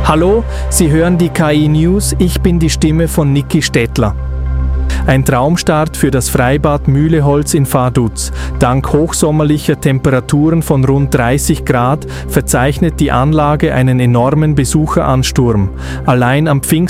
Hallo, Sie hören die KI News, ich bin die Stimme von Niki Stettler. Ein Traumstart für das Freibad Mühleholz in Vaduz. Dank hochsommerlicher Temperaturen von rund 30 Grad verzeichnet die Anlage einen enormen Besucheransturm. Allein am